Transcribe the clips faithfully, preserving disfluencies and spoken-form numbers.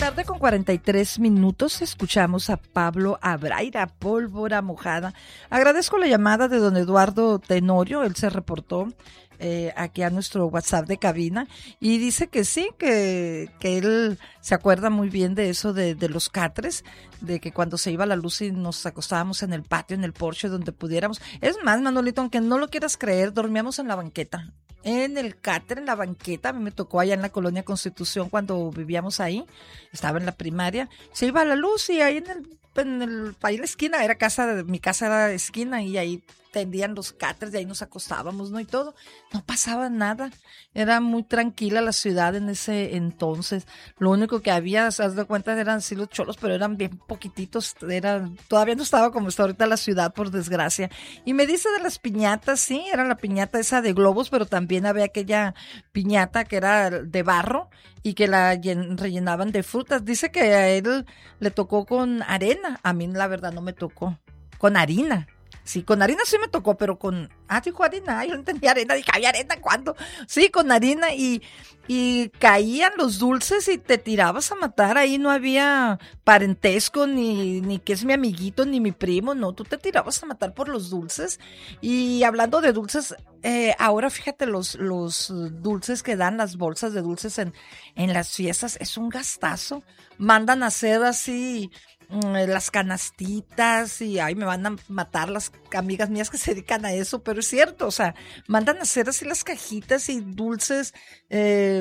tarde con cuarenta y tres minutos escuchamos a Pablo Abraira, Pólvora Mojada. Agradezco la llamada de don Eduardo Tenorio, él se reportó eh, aquí a nuestro WhatsApp de cabina y dice que sí, que, que él se acuerda muy bien de eso de, de los catres, de que cuando se iba la luz y nos acostábamos en el patio, en el porche, donde pudiéramos. Es más, Manolito, aunque no lo quieras creer, dormíamos en la banqueta. En el catre, en la banqueta, a mí me tocó allá en la Colonia Constitución cuando vivíamos ahí, estaba en la primaria, se iba la luz y ahí en el, en el, ahí en la esquina, era casa, de, mi casa era de esquina y ahí tendían los catres y ahí nos acostábamos, ¿no? Y todo, no pasaba nada, era muy tranquila la ciudad en ese entonces, lo único que había, se das de cuenta, eran así los cholos, pero eran bien poquititos, eran, todavía no estaba como está ahorita la ciudad, por desgracia. Y me dice de las piñatas, sí, era la piñata esa de globos, pero también había aquella piñata que era de barro y que la llen, rellenaban de frutas. Dice que a él le tocó con arena, a mí la verdad no me tocó, con harina. Sí, con harina sí me tocó, pero con... Ah, dijo harina, yo no entendía arena, dije, ¿había arena cuándo? Sí, con harina y, y caían los dulces y te tirabas a matar, ahí no había parentesco, ni, ni que es mi amiguito, ni mi primo, no, tú te tirabas a matar por los dulces. Y hablando de dulces, eh, ahora fíjate los, los dulces que dan, las bolsas de dulces en, en las fiestas, es un gastazo, mandan a hacer así... las canastitas y ay, me van a matar las amigas mías que se dedican a eso, pero es cierto, o sea, mandan a hacer así las cajitas y dulces eh,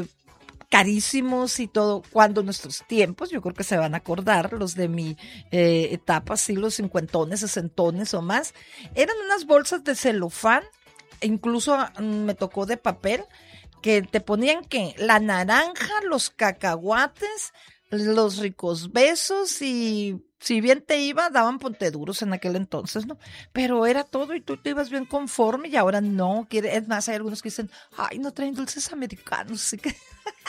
carísimos y todo, cuando nuestros tiempos, yo creo que se van a acordar, los de mi eh, etapa, así los cincuentones, sesentones o más, eran unas bolsas de celofán, incluso mm, me tocó de papel, que te ponían que la naranja, los cacahuates, los ricos besos y si bien te iba, daban ponteduros en aquel entonces, ¿no? Pero era todo y tú te ibas bien conforme y ahora no. Quiere, es más, hay algunos que dicen, ay, no traen dulces americanos. Así que...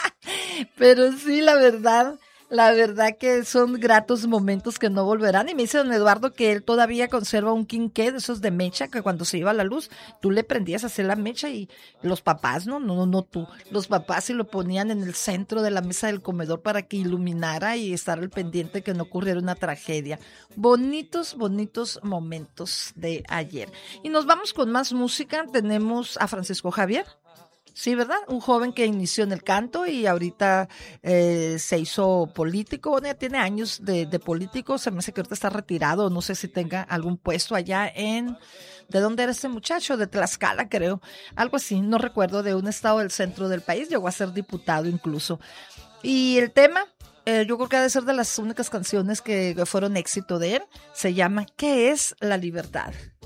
Pero sí, la verdad... La verdad que son gratos momentos que no volverán. Y me dice don Eduardo que él todavía conserva un quinqué de esos de mecha, que cuando se iba la luz, tú le prendías a hacer la mecha y los papás, ¿no? No, no, no tú. Los papás sí lo ponían en el centro de la mesa del comedor para que iluminara y estar al pendiente que no ocurriera una tragedia. Bonitos, bonitos momentos de ayer. Y nos vamos con más música. Tenemos a Francisco Javier. Sí, ¿verdad? Un joven que inició en el canto y ahorita eh, se hizo político. Bueno, ya tiene años de, de político. Se me hace que ahorita está retirado. No sé si tenga algún puesto allá en... ¿De dónde era este muchacho? De Tlaxcala, creo. Algo así, no recuerdo, de un estado del centro del país. Llegó a ser diputado incluso. Y el tema, eh, yo creo que ha de ser de las únicas canciones que, que fueron éxito de él. Se llama ¿Qué es la libertad?